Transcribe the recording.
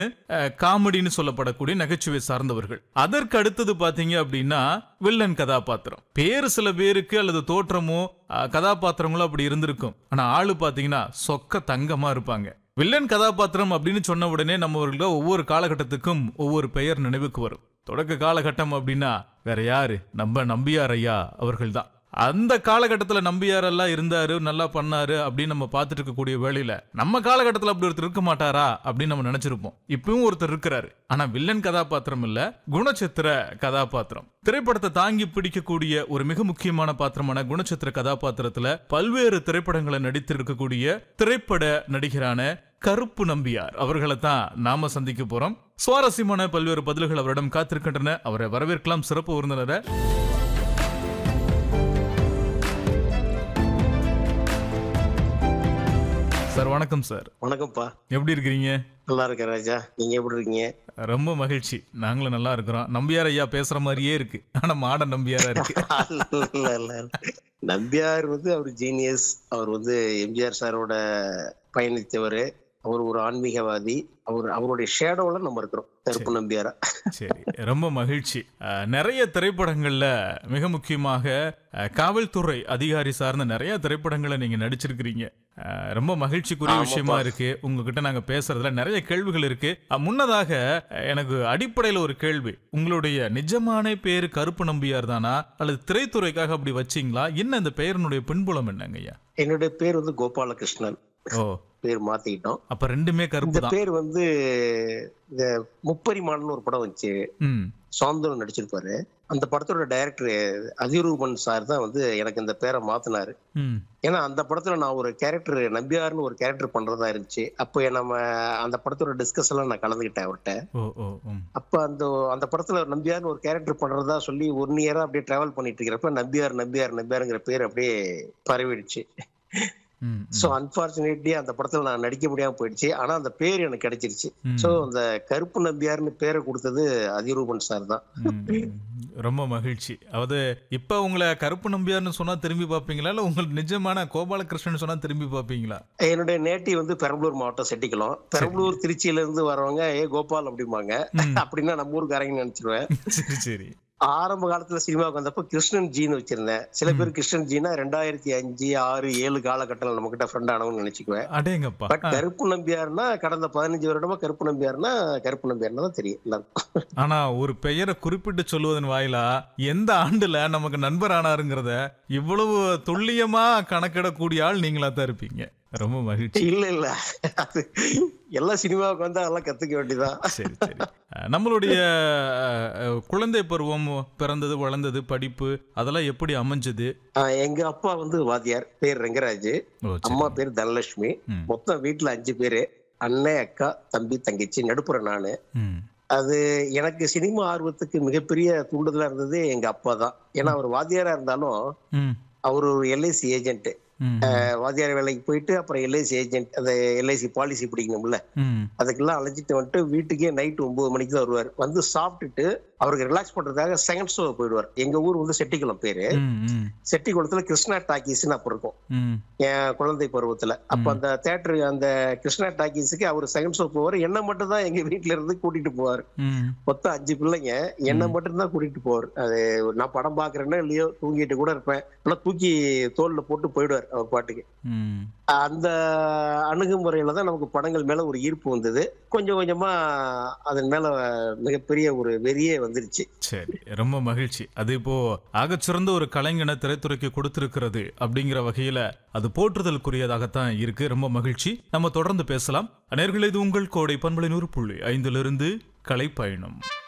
காமெடின்னு சொல்லப்படக்கூடிய நகைச்சுவை சார்ந்தவர்கள். அதற்கு அடுத்தது பாத்தீங்க அப்படின்னா வில்லன் கதாபாத்திரம். பேரு சில பேருக்கு அல்லது தோற்றமோ கதாபாத்திரங்களோ அப்படி இருந்திருக்கும். ஆனா ஆளு பாத்தீங்கன்னா சொக்க தங்கமா இருப்பாங்க. வில்லன் கதாபாத்திரம் அப்படின்னு சொன்ன உடனே நம்மவர்களுக்கு ஒவ்வொரு காலகட்டத்துக்கும் ஒவ்வொரு பெயர் நினைவுக்கு வரும். தொடக்க காலகட்டம் அப்படின்னா வேற யாரு, நம்ம நம்பியார் ஐயா அவர்கள் தான். அந்த காலகட்டத்துல நம்பியார் எல்லாம் இருந்தாரு, நல்லா பண்ணாரு அப்படின்னு நம்ம பார்த்துட்டு இருக்கக்கூடிய வேளையில நம்ம காலகட்டத்துல அப்படி ஒருத்தர் இருக்க மாட்டாரா அப்படின்னு நம்ம நினைச்சிருப்போம். இப்பவும் ஒருத்தர் இருக்கிறாரு. ஆனா வில்லன் கதாபாத்திரம் இல்ல, குணச்சித்திர கதாபாத்திரம். திரைப்படத்தை தாங்கி பிடிக்கக்கூடிய ஒரு மிக முக்கியமான பாத்திரமான குணச்சித்திர கதாபாத்திரத்துல பல்வேறு திரைப்படங்களை நடித்திருக்கக்கூடிய திரைப்பட நடிகரான கருப்பு நம்பியார் அவர்களை தான் நாம சந்திக்க போறோம். சுவாரஸ்யமான பல்வேறு பதில்கள் அவரிடம் காத்திருக்கின்றன. அவரை வரவேற்கலாம். சிறப்பு விருந்தினரை சார். வணக்கம் சார். வணக்கம்ப்பா. எப்படி இருக்கீங்க? நல்லா இருக்கேன் ராஜா, நீங்க எப்படி இருக்கீங்க? ரொம்ப மகிழ்ச்சி, நாங்களும் நல்லா இருக்கிறோம். நம்பியார் ஐயா பேசுற மாதிரியே இருக்கு, ஆனா மாடர்ன் நம்பியாரா இருக்கு. நம்பியார் அவர் ஜீனியஸ். அவர் எம்ஜிஆர் சாரோட பயணித்தவர். அவர் ஒரு ஆன்மீகவாதி. அவருடைய ஷேடோல நம்ம இருக்கிறோம், கருப்பு நம்பியாரா. சரி, ரொம்ப மகிழ்ச்சி. நிறைய திரைப்படங்கள்ல மிக முக்கியமாக காவல்துறை அதிகாரி சார்ந்த நிறைய திரைப்படங்களை நீங்க நடிச்சிருக்கிறீங்க. ரொம்ப மகிழ்ச்சிக்குரிய விஷயமா இருக்கு. உங்ககிட்ட நாங்க பேசுறதுல நிறைய கேள்விகள் இருக்கு. முன்னதாக எனக்கு அடிப்படையில ஒரு கேள்வி. உங்களுடைய நிஜமான பேரு கருப்பு நம்பியார் தானா அல்லது திரைத்துறைக்காக அப்படி வச்சீங்களா? என்ன இந்த பெயரினுடைய பின்புலம் என்னங்க ஐயா? என்னுடைய பேர் கோபாலகிருஷ்ணன். பேர் மாத்திக்கிட்டோம். அப்ப ரெண்டுமே கருப்பு. இந்த பேர் இந்த முப்பரிமாணம்னு ஒரு படம் வந்துச்சு, சாந்தனு நடிச்சிருப்பாரு. அந்த படத்தோட டைரக்டர் அதிரூபன் சார் தான் எனக்கு இந்த பேரை மாத்தினாரு. ஏன்னா அந்த படத்துல நான் ஒரு கேரக்டர், நம்பியார்னு ஒரு கேரக்டர் பண்றதா இருந்துச்சு. அப்போ நம்ம அந்த படத்தோட டிஸ்கஸ் எல்லாம் நான் கலந்துக்கிட்டேன் அவர்கிட்ட. அப்ப அந்த படத்துல நம்பியார்னு ஒரு கேரக்டர் பண்றதா சொல்லி 1 இயரா அப்படியே டிராவல் பண்ணிட்டு இருக்கிறப்ப நம்பியாருங்கிற பேர் அப்படியே பரவிடுச்சு. சோ அன்பார்ச்சுனேட்லி அந்த படத்துல நான் நடிக்க முடியாம போயிடுச்சு. ஆனா அந்த பேர் எனக்கு கிடைச்சிருச்சு. சோ அந்த கருப்பு நம்பியார்னு பேரை கொடுத்தது அதிரூபன் சார் தான். ரொம்ப மகிழ்ச்சி. அதாவது இப்ப உங்களை கருப்பு நம்பியார்னு சொன்னா திரும்பி பாப்பீங்களா, இல்ல உங்களுக்கு நிஜமான கோபாலகிருஷ்ணன் சொன்னா திரும்பி பாப்பீங்களா? என்னுடைய நேட்டிவ் பெரம்பலூர் மாவட்டம் செட்டிக்குளம். பெரம்பலூர் திருச்சியில இருந்து வரவங்க கோபால் அப்படிம்பாங்க. அப்படின்னா நம்ம ஊருக்காரங்க நினைச்சிருவேன். சரி. ஆரம்ப காலத்துல சினிமாவுக்கு வந்தப்ப கிருஷ்ணன் ஜீன்னு வச்சிருந்தேன். சில பேர் கிருஷ்ணன் ஜீனா 2005, 6, 7 காலகட்டத்தில் நம்ம கிட்ட ஃப்ரெண்ட் ஆனவன்னு நினைச்சுக்குவேன். பட் கருப்பு நம்பியார்னா கடந்த 15 வருடமா கருப்பு நம்பியார்னா தான் தெரியும் எல்லாருக்கும். ஆனா ஒரு பெயரை குறிப்பிட்டு சொல்லுவதன் வாயிலா எந்த ஆண்டுல நமக்கு நண்பர் ஆனாருங்கிறத இவ்வளவு துல்லியமா கணக்கிடக்கூடிய ஆள் நீங்களா தான் இருப்பீங்க. ரொம்ப மகிழ்ச்சி. இல்ல அது எல்லா சினிமாவுக்கு வந்தா அதெல்லாம் கத்துக்க வேண்டியதான். சரி. நம்மளுடைய குழந்தை பருவம், பிறந்தது வளர்ந்தது, படிப்பு அதெல்லாம் எப்படி அமைஞ்சது? எங்க அப்பா வாத்தியார், பேர் ரெங்கராஜ். அம்மா பேர் தனலட்சுமி. மொத்தம் வீட்டுல 5 பேரு. அண்ணன், அக்கா, தம்பி, தங்கச்சி, நடுப்புற நானு. அது எனக்கு சினிமா ஆர்வத்துக்கு மிகப்பெரிய தூண்டுதலா இருந்தது எங்க அப்பா தான். ஏன்னா அவர் வாத்தியாரா இருந்தாலும் அவர் ஒரு LIC ஏஜென்ட். வாத்தியார் வேலைக்கு போயிட்டு அப்புறம் LIC ஏஜென்ட், அந்த LIC பாலிசி பிடிக்கணும்ல, அதுக்கெல்லாம் அழைச்சிட்டு வீட்டுக்கே நைட் 9 மணிக்கு தான் வருவார். சாப்பிட்டுட்டு அவருக்கு ரிலாக்ஸ் பண்றதுக்காக செகண்ட் ஷோ போயிடுவார். எங்க ஊர் செட்டிக்குளம் பேரு. செட்டிக்குளத்துல கிருஷ்ணா டாக்கீஸ்ன்னு அப்ப இருக்கும் என் குழந்தை பருவத்துல. அப்ப அந்த தியேட்டர், அந்த கிருஷ்ணா டாக்கீஸுக்கு அவர் செகண்ட் ஷோ போவார். என்ன மட்டும் தான் எங்க வீட்டுல இருந்து கூட்டிட்டு போவார். மொத்தம் 5 பிள்ளைங்க, என்ன மட்டும் தான் கூட்டிட்டு போவார். அது நான் படம் பாக்குறேன்னா இல்லையோ தூங்கிட்டு கூட இருப்பேன், ஆனா தூக்கி தோல்ல போட்டு போயிடுவார் அவர் பாட்டுக்கு. அந்த அணுகுமுறையில தான் நமக்கு படங்கள் மேல ஒரு ஈர்ப்பு வந்தது. கொஞ்சம் கொஞ்சமா அதன் மேல மிகப்பெரிய ஒரு வெறியே வந்துருச்சு. சரி, ரொம்ப மகிழ்ச்சி. அது இப்போ ஆகச்சிறந்த ஒரு கலைஞனை திரைத்துறைக்கு கொடுத்திருக்கிறது அப்படிங்கிற வகையில அது போற்றுதலுக்குரியதாகத்தான் இருக்கு. ரொம்ப மகிழ்ச்சி. நம்ம தொடர்ந்து பேசலாம். நேயர்களே, இது உங்கள் கோடை பண்பலை 100.5 கலைப்பயணம்.